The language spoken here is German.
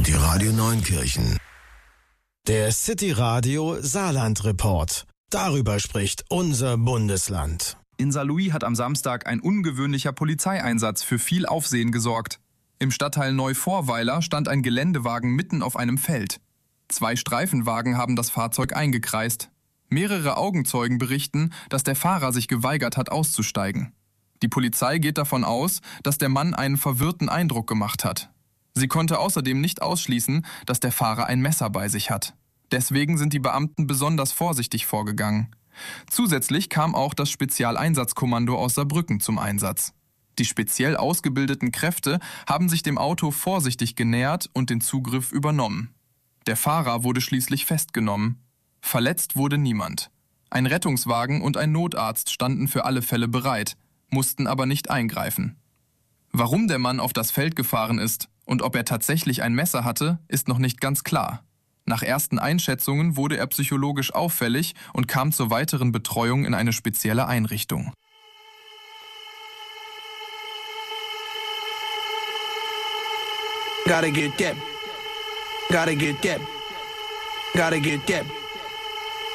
sind die Radio Neunkirchen. Der City Radio Saarland Report. Darüber spricht unser Bundesland. In Saarlouis hat am Samstag ein ungewöhnlicher Polizeieinsatz für viel Aufsehen gesorgt. Im Stadtteil Neuvorweiler stand ein Geländewagen mitten auf einem Feld. 2 Streifenwagen haben das Fahrzeug eingekreist. Mehrere Augenzeugen berichten, dass der Fahrer sich geweigert hat, auszusteigen. Die Polizei geht davon aus, dass der Mann einen verwirrten Eindruck gemacht hat. Sie konnte außerdem nicht ausschließen, dass der Fahrer ein Messer bei sich hat. Deswegen sind die Beamten besonders vorsichtig vorgegangen. Zusätzlich kam auch das Spezialeinsatzkommando aus Saarbrücken zum Einsatz. Die speziell ausgebildeten Kräfte haben sich dem Auto vorsichtig genähert und den Zugriff übernommen. Der Fahrer wurde schließlich festgenommen. Verletzt wurde niemand. Ein Rettungswagen und ein Notarzt standen für alle Fälle bereit, mussten aber nicht eingreifen. Warum der Mann auf das Feld gefahren ist und ob er tatsächlich ein Messer hatte, ist noch nicht ganz klar. Nach ersten Einschätzungen wurde er psychologisch auffällig und kam zur weiteren Betreuung in eine spezielle Einrichtung. Gotta get that. Gotta get that. Gotta get that.